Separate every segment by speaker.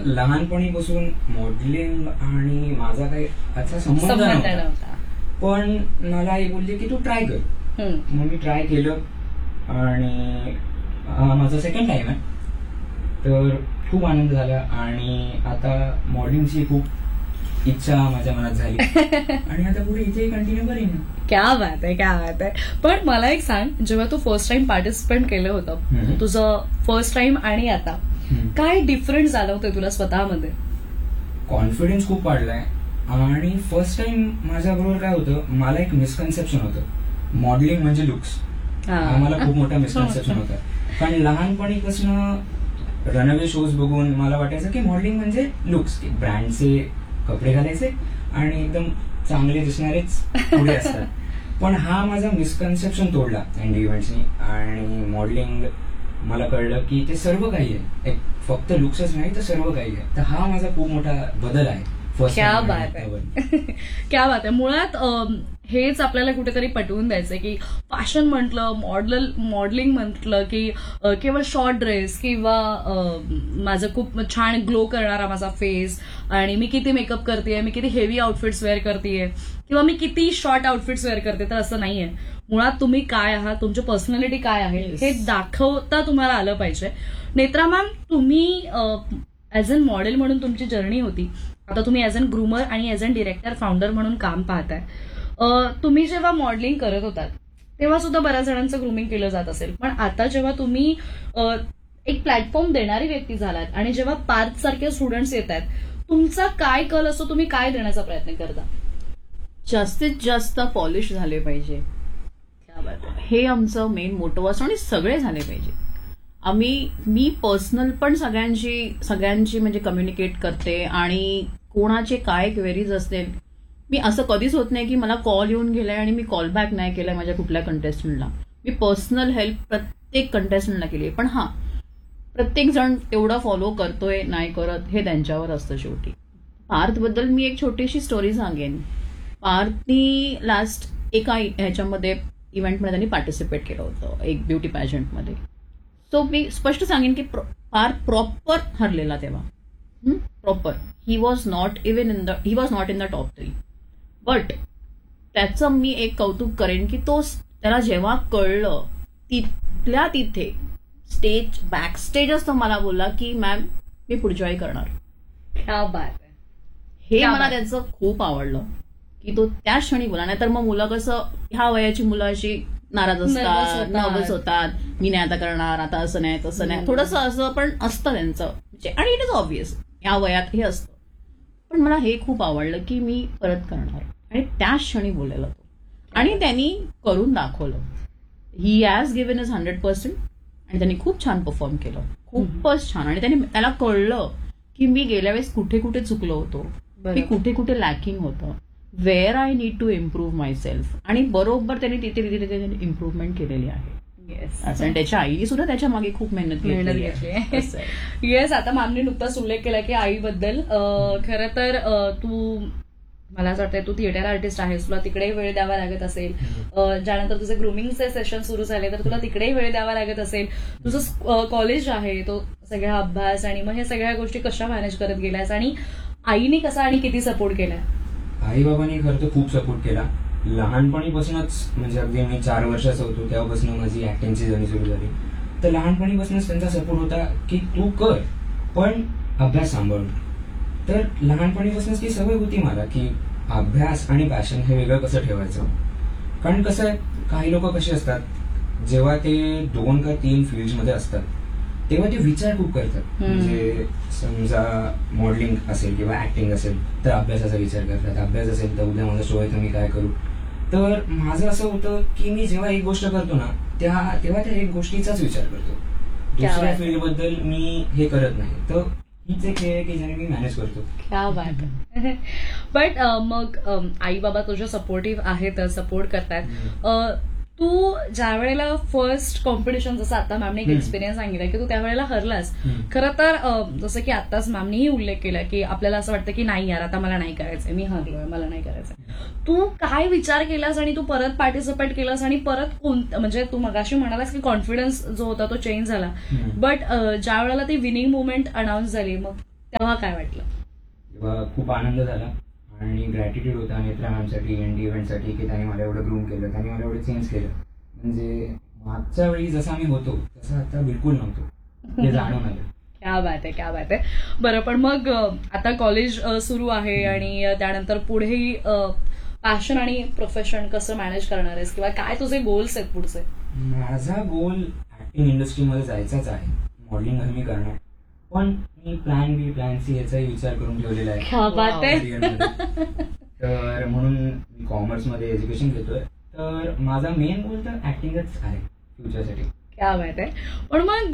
Speaker 1: लहानपणीपासून मॉडेलिंग आणि माझा काही अच्छा संबंध नव्हता. पण मला आई बोलली की तू ट्राय कर. मग मी ट्राय केलं आणि माझा सेकंड टाइम आहे. तर खूप आनंद झाला आणि आता मॉडेलिंगची खूप इच्छा माझ्या मनात झाली आणि आता पुढे इथे कंटिन्यू करीन.
Speaker 2: क्या बात आहे, क्या बात आहे. पण मला एक सांग, जेव्हा तू फर्स्ट टाइम पार्टिसिपेट केलं होतं, तुझं फर्स्ट टाइम आणि आता काय डिफरन्स जाणवतोय तुला स्वतःमध्ये?
Speaker 1: कॉन्फिडन्स खूप वाढलाय. आणि फर्स्ट टाइम माझ्याबरोबर काय होतं, मला एक मिसकन्सेप्शन होतं मॉडेलिंग म्हणजे लुक्स. हा मला खूप मोठा मिसकन्सेप्शन होता. कारण लहानपणीपासून रनअवे शोज बघून मला वाटायचं की मॉडेलिंग म्हणजे लुक्स, की ब्रँडचे कपडे घालायचे आणि एकदम चांगले दिसणारेच पुढे असतात. पण हा माझा मिसकन्सेप्शन तोडला इंडी इव्हेंट्सनी आणि मॉडेलिंग मला कळलं की ते सर्व काही आहे, एक फक्त लुक्सच नाही तर सर्व काही आहे. तर हा माझा खूप मोठा बदल आहे.
Speaker 2: क्या बात आहे, क्या बात आहे. मुळात हेच आपल्याला कुठेतरी पटवून द्यायचंय की फॅशन म्हटलं, मॉडेलिंग म्हटलं की केवळ शॉर्ट ड्रेस किंवा माझं खूप छान ग्लो करणारा माझा फेस आणि मी किती मेकअप करतेय, मी किती हेवी आउटफिट्स वेअर करतेय किंवा मी किती शॉर्ट आउटफिट्स वेअर करते, तर असं नाहीये. मुळात तुम्ही काय आहात, तुमची पर्सनॅलिटी काय आहे हे दाखवता तुम्हाला आलं पाहिजे. नेत्रा मॅम, तुम्ही ऍज अन मॉडेल म्हणून तुमची जर्नी होती, आता तुम्ही ऍज अन ग्रूमर आणि ऍज अन डिरेक्टर फाउंडर म्हणून काम पाहताय. तुम्ही जेव्हा मॉडेलिंग करत होतात तेव्हा सुद्धा बऱ्याच जणांचं ग्रूमिंग केलं जात असेल, पण आता जेव्हा तुम्ही एक प्लॅटफॉर्म देणारी व्यक्ती झालात आणि जेव्हा पार्थ सारखे स्टुडंट्स येत आहेत, तुमचा काय कल असतो, तुम्ही काय देण्याचा प्रयत्न करता?
Speaker 3: जास्तीत जास्त पॉलिश झाले पाहिजे, हे आमचं मेन मोटो असतो आणि सगळे झाले पाहिजे. मी पर्सनल पण सगळ्यांची म्हणजे कम्युनिकेट करते आणि कोणाचे काय क्वेरीज असतील, मी असं कधीच होत नाही की मला कॉल येऊन गेलाय आणि मी कॉल बॅक नाही केलाय माझ्या कुठल्या कंटेस्टंटला. मी पर्सनल हेल्प प्रत्येक कंटेस्टंटला केली आहे. पण हा, प्रत्येक जण तेवढं फॉलो करतोय नाही करत हे त्यांच्यावर असतं शेवटी. पार्थबद्दल मी एक छोटीशी स्टोरी सांगेन. पार्थनी लास्ट एका ह्याच्यामध्ये इव्हेंटमध्ये त्यांनी पार्टिसिपेट केलं होतं, एक ब्युटी पॅजंटमध्ये. सो मी स्पष्ट सांगेन की पार्थ प्रॉपर हरलेला तेव्हा, proper. He was not in the top 3. But त्याचं मी एक कौतुक करेन की त्याला जेव्हा कळलं तिथल्या तिथे स्टेज बॅक स्टेजच तो मला बोलला की मॅम मी पुढच्या वेळी करणार.
Speaker 2: क्या बात आहे.
Speaker 3: हे मला त्याचं खूप आवडलं की तो त्या क्षणी बोला. नाहीतर मग मुलं कसं, ह्या वयाची मुलं अशी नाराज असतात, नर्वस होतात, मी नाही आता करणार, आता असं नाही तसं नाही, थोडंसं असं पण असतं त्यांचं. आणि इट इज ऑब्विस या वयात हे असतं. पण मला हे खूप आवडलं की मी परत करणार आणि त्याच क्षणी बोललेला तो, आणि त्यांनी करून दाखवलं. ही हॅज गिव्हन इज 100% आणि त्यांनी खूप छान परफॉर्म केलं, खूपच छान. आणि त्याला कळलं की मी गेल्या वेळेस कुठे कुठे चुकलो होतो, की कुठे कुठे लॅकिंग होतं, wear I need to improve my self. आणि बरोबर त्यांनी तिथे इम्प्रूव्हमेंट केलेली आहे. आणि त्याच्या आईने सुद्धा त्याच्या मागे खूप मेहनत घेतली.
Speaker 2: येस. आता मॅमने नुकताच उल्लेख केला की आईबद्दल. खरं तर तू, मला असं वाटतं तू थिएटर आर्टिस्ट आहेस, तुला तिकडेही वेळ द्यावा लागत असेल. ज्यानंतर तुझे ग्रुमिंगचे सेशन सुरू झाले तर तुला तिकडेही वेळ द्यावा लागत असेल. तुझं कॉलेज आहे, तो सगळा अभ्यास आणि मग हे सगळ्या गोष्टी कशा मॅनेज करत गेल्यास आणि आईने कसा आणि किती सपोर्ट केलाय?
Speaker 1: आई बाबांनी खरं तर खूप सपोर्ट केला लहानपणीपासूनच. म्हणजे अगदी मी 4 वर्षाचा होतो तेव्हापासून माझी ऍक्टिंगची जर्नी सुरू झाली. तर लहानपणीपासूनच त्यांचा सपोर्ट होता की तू कर पण अभ्यास सांभाळून. तर लहानपणीपासूनच ती सवय होती मला की अभ्यास आणि पॅशन हे वेगळं कसं ठेवायचं. कारण कसं आहे, काही लोक कसे असतात, जेव्हा ते 2 का 3 फील्डमध्ये असतात तेव्हा ते विचार खूप करतात. म्हणजे समजा मॉडेलिंग असेल किंवा ऍक्टिंग असेल तर अभ्यासाचा विचार करतात, अभ्यास असेल तर उद्या माझा शो आहे तर मी काय करू. तर माझं असं होतं की मी जेव्हा एक गोष्ट करतो ना तेव्हा त्या एक गोष्टीचाच विचार करतो, दुसऱ्या फील्डबद्दल मी हे करत नाही. तर हीच एक हे आहे की ज्याने मी मॅनेज करतो.
Speaker 2: क्या बात. बट मग आई बाबा तुझ्या सपोर्टिव्ह आहेत, सपोर्ट करतात. तू ज्या वेळेला फर्स्ट कॉम्पिटिशन, जसं आता मॅमने एक एक्सपिरियन्स सांगितला की तू त्यावेळेला हरलास. खरं तर जसं की आताच मॅमनेही उल्लेख केला की आपल्याला असं वाटतं की नाही यार आता मला नाही करायचंय, मी हरलोय, मला नाही करायचंय. तू काय विचार केलास आणि तू परत पार्टिसिपेट केलास आणि परत म्हणजे तू मगाशी म्हणालास की कॉन्फिडन्स जो होता तो चेंज झाला, बट ज्या वेळेला ती विनिंग मुवमेंट अनाऊन्स झाली मग तेव्हा काय वाटलं?
Speaker 1: तेव्हा खूप आनंद झाला आणि ग्रॅटिट्यूड होता नेत्रा मॅमसाठी, एनडी इव्हेंटसाठी, की त्यांनी मला एवढं ग्रूम केलं, त्यांनी मला एवढं चेंज केलं. म्हणजे मागच्या वेळी जसं आम्ही होतो तसं आता बिलकुल नव्हतो, हे जाणून आलं.
Speaker 2: क्या बात आहे, क्या बात आहे. बरं, पण मग आता कॉलेज सुरू आहे आणि त्यानंतर पुढेही पॅशन आणि प्रोफेशन कसं मॅनेज करणार आहेस, किंवा काय तुझे गोल्स आहेत पुढचे?
Speaker 1: माझा गोल ऍक्टिंग इंडस्ट्रीमध्ये जायचाच आहे, मॉडेलिंग मी करणार, पण मी प्लॅन बी प्लॅन सी याचाही विचार करून ठेवलेला आहे
Speaker 2: क्या बात आहे.
Speaker 1: career मध्ये. तर म्हणून मी कॉमर्समध्ये एज्युकेशन घेतोय, तर माझा मेन गोल तर ऍक्टिंगच आहे फ्युचरसाठी.
Speaker 2: क्या बात आहे. पण मग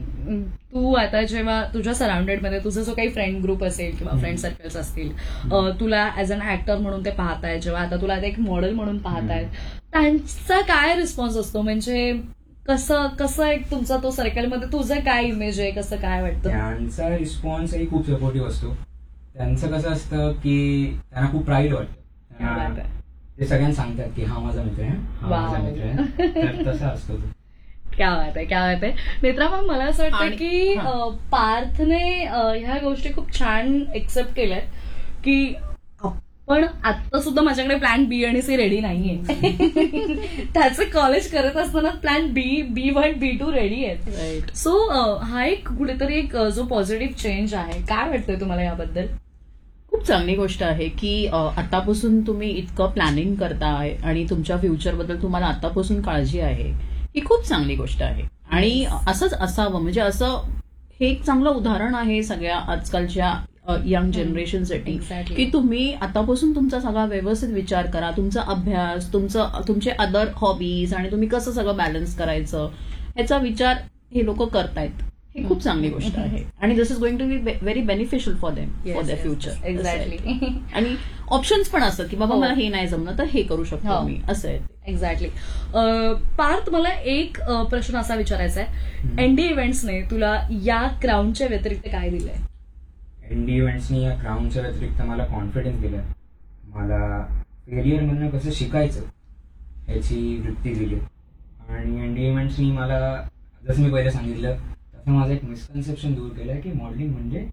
Speaker 2: तू आता जेव्हा तुझ्या सराउंडेडमध्ये तुझा जो काही फ्रेंड ग्रुप असेल किंवा फ्रेंड सर्कल्स असतील, तुला ऍज अन ऍक्टर म्हणून ते पाहतायत, जेव्हा आता तुला एक मॉडेल म्हणून पाहतायत, त्यांचा काय रिस्पॉन्स असतो? म्हणजे कसं एक तुमचा तो सर्कलमध्ये तुझं काय इमेज आहे, कसं काय वाटतं?
Speaker 1: त्यांचा रिस्पॉन्सही खूप सपोर्टिव्ह असतो. त्यांचं कसं असतं की त्यांना खूप प्राईड वाटतं,
Speaker 2: क्या बात आहे.
Speaker 1: ते सगळ्यांना सांगतात की हा माझा मित्र आहे, हा माझा
Speaker 2: Wow.
Speaker 1: मित्र आहे. तर तसा असतो तो.
Speaker 2: क्या बात आहे, क्या बात आहे. नेत्रा मॅम, मला असं वाटतं
Speaker 3: आणि-
Speaker 2: की पार्थने ह्या गोष्टी खूप छान एक्सेप्ट केल्यात की आपण आता सुद्धा माझ्याकडे प्लॅन बी आणि सी रेडी नाहीये. त्याचं कॉलेज करत असताना प्लॅन B1 B2 रेडी आहेत.
Speaker 3: राईट.
Speaker 2: सो हा एक कुठेतरी एक जो पॉझिटिव्ह चेंज आहे, काय वाटतंय तुम्हाला याबद्दल?
Speaker 3: खूप चांगली गोष्ट आहे की आतापासून तुम्ही इतकं प्लॅनिंग करताय आणि तुमच्या फ्युचरबद्दल तुम्हाला आतापासून काळजी आहे, ही खूप चांगली गोष्ट आहे. आणि असंच असावं, म्हणजे असं हे एक चांगलं उदाहरण आहे सगळ्या आजकालच्या यंग जनरेशनसाठी,
Speaker 2: Exactly.
Speaker 3: की तुम्ही आतापासून तुमचा सगळा व्यवस्थित विचार करा, तुमचा अभ्यास, तुमचे अदर हॉबीज आणि तुम्ही कसं सगळं बॅलन्स करायचं ह्याचा विचार हे लोक करतायत. ही खूप चांगली गोष्ट आहे आणि दिस is going to be very beneficial for them, for their future.
Speaker 2: Exactly.
Speaker 3: आणि ऑप्शन्स पण असतात की बाबा
Speaker 2: हो.
Speaker 3: मला हे नाही जमलं तर हे करू शकतो
Speaker 2: हो.
Speaker 3: मी, असं आहे.
Speaker 2: एक्झॅक्टली. पार्थ, मला एक प्रश्न असा विचारायचा आहे, एनडी इव्हेंट्सने तुला या क्राऊनच्या व्यतिरिक्त काय दिलंय?
Speaker 1: एनडी इव्हेंट्सनी या क्राऊनच्या व्यतिरिक्त मला कॉन्फिडन्स दिला, मला फेलियरमधनं कसं शिकायचं ह्याची वृत्ती दिली. आणि एनडी इव्हेंट्सनी मला, जसं मी पहिले सांगितलं तसं, माझं एक मिसकन्सेप्शन दूर केलं की मॉडेलिंग म्हणजे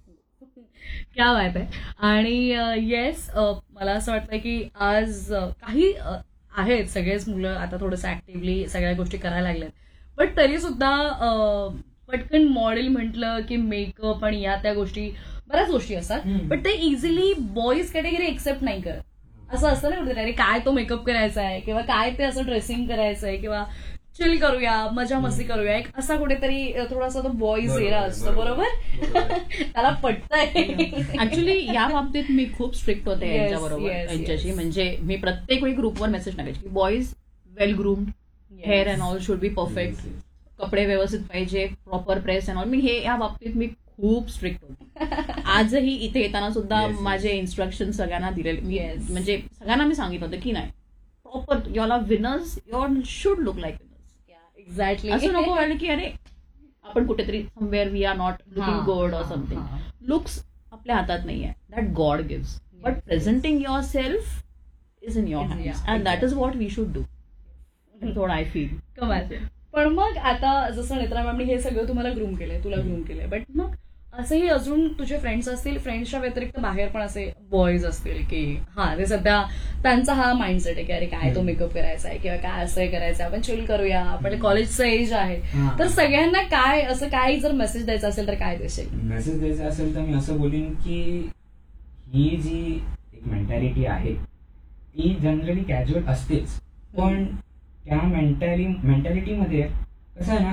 Speaker 2: क्या बात आहे. आणि येस, मला असं वाटतं की आज काही आहेत सगळेच मुलं आता थोडंसं ऍक्टिव्हली सगळ्या गोष्टी करायला लागल्यात, बट तरी सुद्धा पटकन मॉडेल म्हटलं की मेकअप आणि या त्या गोष्टी, बऱ्याच गोष्टी असतात, बट ते इझिली बॉईज कॅटेगरी एक्सेप्ट नाही करत. असं असतं ना कुठेतरी, काय तो मेकअप करायचा आहे किंवा काय ते असं ड्रेसिंग करायचं आहे किंवा चिल करूया, मजा मस्ती करूया, एक असा कुठेतरी थोडासा तो बॉईज एरा असतो. बरोबर? त्याला पटतंय.
Speaker 3: ऍक्च्युली या बाबतीत मी खूप स्ट्रिक्ट होते
Speaker 2: Yes,
Speaker 3: यांच्याबरोबर,
Speaker 2: yes,
Speaker 3: यांच्याशी.
Speaker 2: yes.
Speaker 3: म्हणजे मी प्रत्येक वेळी ग्रुपवर मेसेज टाकायचे की boys well groomed, hair and all should be perfect, कपडे व्यवस्थित पाहिजे, प्रॉपर प्रेस अँड ऑल. मी हे या बाबतीत मी खूप स्ट्रिक्ट होते. आजही इथे येताना सुद्धा
Speaker 1: Yes, yes.
Speaker 3: माझे इन्स्ट्रक्शन सगळ्यांना दिलेले मी,
Speaker 2: Yes.
Speaker 3: म्हणजे सगळ्यांना मी सांगितलं होतं की नाही, proper your winners, your should look like winners.
Speaker 2: Exactly.
Speaker 3: असं नको व्हायला की अरे आपण कुठेतरी somewhere we R not looking good or something. Looks आपल्या हातात नाहीये, that God gives, but presenting your self is in your hands and that is what we should do. थोडं आय फील.
Speaker 2: कमाल. पण मग आता जसं नेत्रा मॅमनी हे सगळं तुम्हाला ग्रूम केलंय, तुला ग्रूम केलंय, बट मग असंही अजून तुझे फ्रेंड्स असतील, फ्रेंड्सच्या व्यतिरिक्त बाहेर पण असे बॉईज असतील की ते सध्या त्यांचा हा माइंडसेट आहे की अरे काय तो मेकअप करायचा आहे किंवा काय असं करायचं आहे, आपण चिल करूया, आपण कॉलेजचं एज आहे, तर सगळ्यांना काय असं काय जर मेसेज द्यायचा असेल तर काय देशील?
Speaker 1: मेसेज द्यायचा असेल तर मी असं बोलीन की ही जी एक मेंटॅलिटी आहे ती जनरली कॅज्युअल असतेच, पण त्या मेंटॅलिटीमध्ये कसं आहे ना,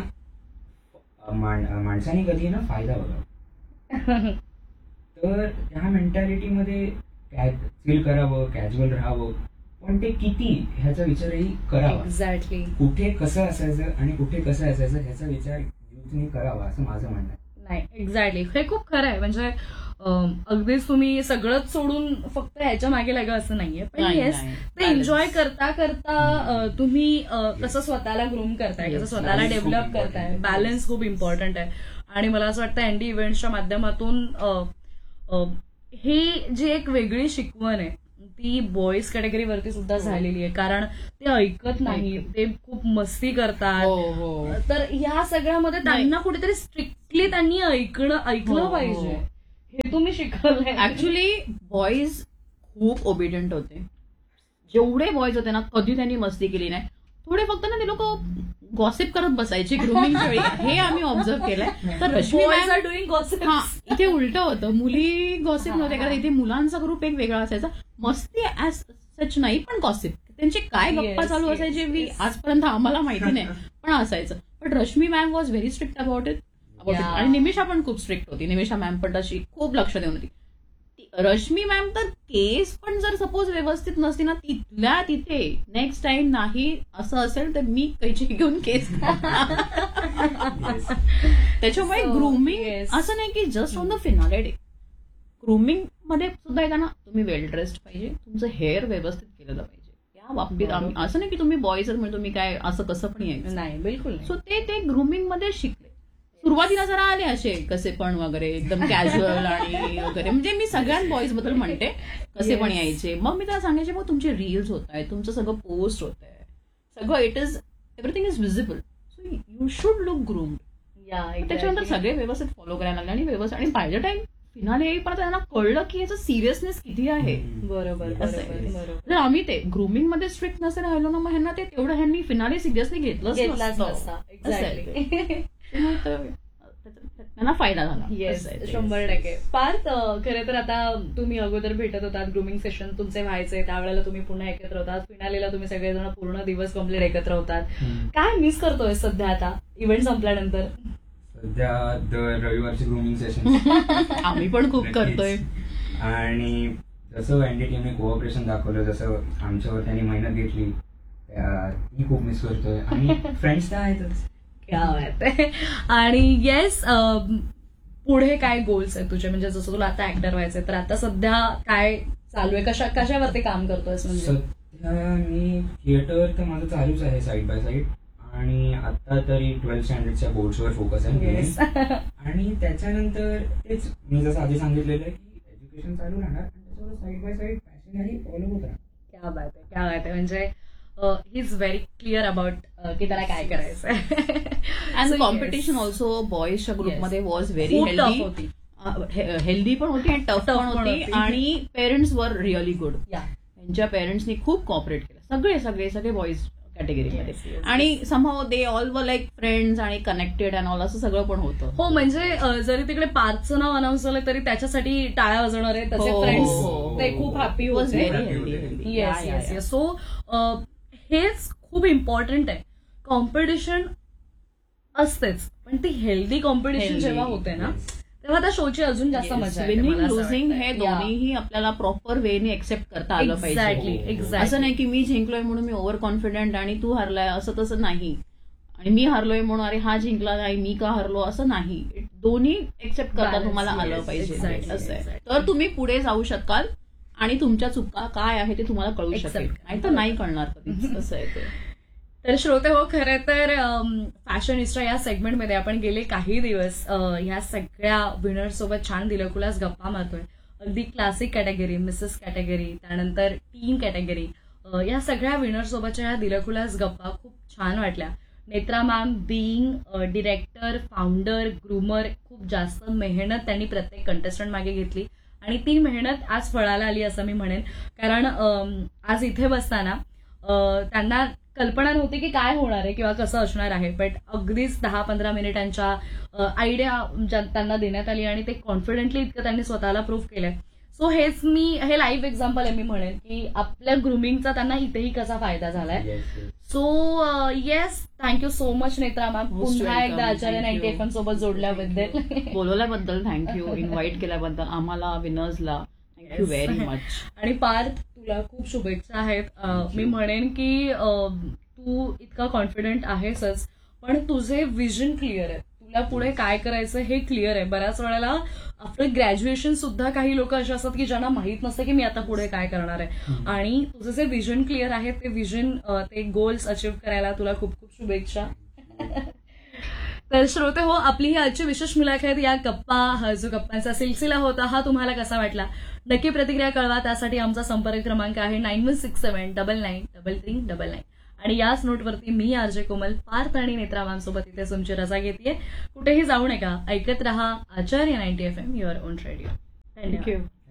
Speaker 1: माणसाने कधी ना फायदा बघावा. तर त्या मेंटॅलिटीमध्ये फील करावं, कॅज्युअल राहावं, पण ते किती ह्याचा विचारही करावा.
Speaker 2: एक्झॅक्टली.
Speaker 1: कुठे कसं असायचं आणि कुठे कसं असायचं ह्याचा विचार युथने करावा असं माझं म्हणणं आहे.
Speaker 2: नाही, एक्झॅक्टली, हे खूप खरं आहे. म्हणजे अगदीच तुम्ही सगळंच सोडून फक्त ह्याच्या मागे लागा असं नाहीये, पण
Speaker 3: नाही,
Speaker 2: येस,
Speaker 3: नाही.
Speaker 2: ते एन्जॉय करता करता तुम्ही कसं स्वतःला ग्रूम करताय, कसं
Speaker 3: Yes,
Speaker 2: स्वतःला
Speaker 1: balance खूप
Speaker 2: डेव्हलप
Speaker 1: important
Speaker 2: करताय,
Speaker 1: आहे.
Speaker 2: बॅलन्स खूप इम्पॉर्टंट आहे. आणि मला असं वाटतं एनडी इव्हेंट्सच्या माध्यमातून ही जी एक वेगळी शिकवण आहे ती बॉईज कॅटेगरीवरती सुद्धा झालेली आहे, कारण ते ऐकत नाही, ते खूप मस्ती करतात. तर ह्या सगळ्यामध्ये त्यांना कुठेतरी स्ट्रिक्टली त्यांनी ऐकलं पाहिजे. हे तुम्ही शिकवलंय
Speaker 3: ऍक्च्युली बॉईज खूप ओबिडियंट होते. जेवढे बॉईज होते ना कधी त्यांनी मस्ती केली नाही. थोडे फक्त ना ते लोक गॉसिप करत बसायचे ग्रूमिंगच्या वेळी, हे आम्ही ऑब्झर्व केलंय. तर Rashmi
Speaker 2: Boys
Speaker 3: ma'am
Speaker 2: are doing gossip.
Speaker 3: हा इथे उलट होतं, मुली गॉसिप नव्हते करत, इथे मुलांचा ग्रुप एक वेगळा असायचा. मस्ती ऍज सच नाही पण गॉसिप, त्यांचे काय गप्पा
Speaker 2: Yes,
Speaker 3: चालू
Speaker 2: yes,
Speaker 3: असायचे
Speaker 2: yes.
Speaker 3: आजपर्यंत आम्हाला माहिती नाही, पण असायचं. पण Rashmi ma'am was very strict about it.
Speaker 2: Yeah.
Speaker 3: आणि निमिषा पण खूप स्ट्रिक्ट होती. निमिषा मॅम पण तशी खूप लक्ष देऊन होती. रश्मी मॅम तर केस पण जर सपोज व्यवस्थित नसती ना तिथल्या तिथे नेक्स्ट टाइम नाही असं असेल तर मी कैची घेऊन केस त्याच्यामुळे
Speaker 2: So,
Speaker 3: ग्रूमिंग
Speaker 2: yes.
Speaker 3: असं नाही की just on the finale day. Grooming मध्ये सुद्धा येताना तुम्ही वेल ड्रेस्ड पाहिजे, तुमचं हेअर व्यवस्थित केलेलं पाहिजे. त्या बाबतीत आम्ही असं नाही की तुम्ही बॉईज म्हणजे तुम्ही काय असं कसं पण यायचं.
Speaker 2: नाही, बिलकुल नाही.
Speaker 3: सो ते ग्रूमिंग मध्ये शिकले. सुरुवातीला जरा आले असे कसे पण वगैरे एकदम कॅज्युअल आणि वगैरे, म्हणजे मी सगळ्याच बॉईज बद्दल म्हणते कसे पण यायचे. मग मी त्याला सांगायचे मग तुमचे रील्स होत आहेत, तुमचं सगळं पोस्ट होत आहे, सगळं it is everything is visible, so you should look groomed. त्याच्यानंतर सगळे व्यवस्थित फॉलो करायला लागले आणि व्यवस्थित, आणि बाय द टाइम फिनाले येईपर्यंत त्यांना कळलं की याचं सिरियसनेस किती आहे.
Speaker 2: बरोबर
Speaker 3: असं आहे.
Speaker 2: बरोबर.
Speaker 3: जर आम्ही ते ग्रूमिंग मध्ये स्ट्रिक्ट नसे राहिलो ना मग ह्यांना ते तेवढं ह्यांनी फिनाले सिरियसली घेतलंच
Speaker 2: घेतलाच
Speaker 3: नसतं.
Speaker 2: नसता.
Speaker 3: असं आहे ते.
Speaker 2: एक्झॅक्टली.
Speaker 3: तर त्यांना फायदा झाला.
Speaker 2: येस,
Speaker 3: असं आहे ते.
Speaker 2: 100%. पार्थ, खरं तर आता तुम्ही अगोदर भेटत होतात, ग्रूमिंग सेशन तुमचे व्हायचे, त्यावेळेला तुम्ही पुन्हा एकत्र होतात, फिनालेला तुम्ही सगळेजण पूर्ण दिवस कम्प्लीट एकत्र होतात. काय मिस करतोय सध्या आता इव्हेंट संपल्यानंतर?
Speaker 1: सध्या दर रविवारची ग्रूमिंग सेशन
Speaker 3: आम्ही पण खूप करतोय.
Speaker 1: आणि जसं एनडीटीने कोऑपरेशन दाखवलं, जसं आमच्यावर त्यांनी मेहनत घेतली, ती खूप मिस करतोय. आणि फ्रेंड्स तर आहेतच.
Speaker 2: क्या बात आहे. आणि येस, पुढे काय गोल्स आहेत तुझे? म्हणजे जसं तुला आता ऍक्टर व्हायचंय, तर आता सध्या काय चालू आहे, कशावरती काम करतोयस? म्हणजे
Speaker 1: सध्या मी थिएटर तर माझं चालूच आहे साईड बाय साईड, आणि आता तरी 12th स्टँडर्डच्या बोर्ड्सवर फोकस आहे.
Speaker 2: Yes.
Speaker 1: आणि त्याच्यानंतर तेच मी जसं आधी सांगितलेलं आहे की एज्युकेशन चालू राहणार आणि त्याच्यावर साईड बाय साईड पॅशनही फॉलो होत राहणार.
Speaker 2: क्या बात आहे, क्या बात आहे. म्हणजे he is very clear about की त्याला काय करायचंय.
Speaker 3: अँड कॉम्पिटिशन ऑल्सो बॉईजच्या ग्रुपमध्ये वॉज व्हेरी
Speaker 2: खूप tough
Speaker 3: हेल्दी.
Speaker 2: होती.
Speaker 3: हेल्दी पण होती आणि टफ पण होती. आणि पेरेंट्स वर रिअली गुड.
Speaker 2: या.
Speaker 3: त्यांच्या पेरेंट्सनी खूप कॉपरेट केलं, सगळे बॉईज कॅटेगरीमध्ये.
Speaker 2: Yes, yes.
Speaker 3: आणि somehow they all were like friends आणि कनेक्टेड अँड ऑल असं सगळं पण होतं.
Speaker 2: हो, म्हणजे जरी तिकडे पार्थचं नाव अनाऊन्स झालं तरी त्याच्यासाठी टाळ्या वाजवणारे त्याचे
Speaker 3: हो,
Speaker 2: फ्रेंड्स
Speaker 3: हो,
Speaker 2: ते खूप हॅपी
Speaker 3: वॉज
Speaker 2: होते.
Speaker 3: Very
Speaker 1: Happy
Speaker 3: healthy.
Speaker 1: होते.
Speaker 2: Yes yes yes. सो हेच खूप इम्पॉर्टंट आहे. कॉम्पिटिशन असतेच, पण ती हेल्दी कॉम्पिटिशन
Speaker 3: Healthy.
Speaker 2: जेव्हा होते ना, तेव्हा त्या शोची अजून जास्त मजा येते.
Speaker 3: विनिंग
Speaker 2: मला असं
Speaker 3: लुझिंग
Speaker 2: वाटतंय.
Speaker 3: हे
Speaker 2: Yeah.
Speaker 3: दोन्हीही आपल्याला प्रॉपर वेने एक्सेप्ट करता आलं
Speaker 2: Exactly,
Speaker 3: पाहिजे.
Speaker 2: exactly.
Speaker 3: असं नाही की मी जिंकलोय म्हणून मी ओव्हर कॉन्फिडंट आणि तू हरलाय असं तसं नाही. आणि मी हरलोय म्हणून अरे हा जिंकला नाही मी का हरलो असं नाही. दोन्ही एक्सेप्ट करता
Speaker 2: Balance,
Speaker 3: तुम्हाला आलं
Speaker 2: yes,
Speaker 3: पाहिजे.
Speaker 2: exactly,
Speaker 3: असं आहे.
Speaker 2: exactly.
Speaker 3: तर तुम्ही पुढे जाऊ शकाल आणि तुमच्या चुका काय आहे ते तुम्हाला कळू
Speaker 2: Accept
Speaker 3: शकेल.
Speaker 2: करा.
Speaker 3: नाही तर नाही कळणार कधीच. असं आहे ते.
Speaker 2: तर श्रोते हो, खरं तर फॅशनिस्टा या सेगमेंटमध्ये आपण गेले काही दिवस ह्या सगळ्या विनर्स सोबत छान दिलखुलास गप्पा मारतोय. अगदी क्लासिक कॅटेगरी, मिसेस कॅटेगरी, त्यानंतर टीन कॅटेगरी, या सगळ्या विनर सोबतच्या ह्या दिलखुलास गप्पा खूप छान वाटल्या. Netra ma'am being director, founder, groomer, खूप जास्त मेहनत त्यांनी प्रत्येक कंटेस्टंट मागे घेतली आणि ती मेहनत आज फळाला आली असं मी म्हणेन. कारण आज इथे बसताना त्यांना कल्पना नव्हती की काय होणार आहे किंवा कसं असणार आहे, बट अगदीच 10-15 मिनिटांच्या आयडिया त्यांना देण्यात आली आणि ते कॉन्फिडेंटली इतकं त्यांनी स्वतःला प्रूव्ह केलंय. सो हे लाईव्ह एक्झाम्पल आहे मी म्हणेन की आपल्या ग्रूमिंगचा त्यांना इथेही कसा फायदा झालाय. So yes, thank you so much Netra ma'am,
Speaker 3: Most
Speaker 2: पुन्हा
Speaker 3: welcome.
Speaker 2: एकदा आचार्य
Speaker 3: Thank you.
Speaker 2: 90 FM सोबत जोडल्याबद्दल.
Speaker 3: बोलवल्याबद्दल थँक्यू, इन्व्हाइट केल्याबद्दल आम्हाला विनर्सला थँक्यू व्हेरी मच.
Speaker 2: आणि पार्थ, तुला खूप शुभेच्छा आहेत. मी म्हणेन की तू इतका कॉन्फिडंट आहेसच, पण तुझे विजन क्लिअर आहे. तुला पुढे काय करायचं हे क्लिअर आहे. बऱ्याच वेळेला आफ्टर ग्रॅज्युएशन सुद्धा काही लोक असे असतात की ज्यांना माहित नसतं की मी आता पुढे काय करणार आहे. आणि तुझं जे विजन क्लिअर आहे ते विजन, ते गोल्स अचीव्ह करायला तुला खूप खूप शुभेच्छा. तर श्रोते हो, आपली ही आजची विशेष मुलाखत, या गप्पा, हा जो गप्पांचा सिलसिला होता, हा तुम्हाला कसा वाटला नक्की प्रतिक्रिया कळवा. त्यासाठी आमचा संपर्क क्रमांक आहे 9167993399. आणि याच नोटवरती मी आरजे कोमल पार्थ आणि नेत्रा मॅमसोबत इथे तुमची रजा घेतेय. कुठेही जाऊ नका, ऐकत रहा आचार्य 90 FM, युअर ओन रेडिओ. धन्यवाद.
Speaker 3: थँक्यू.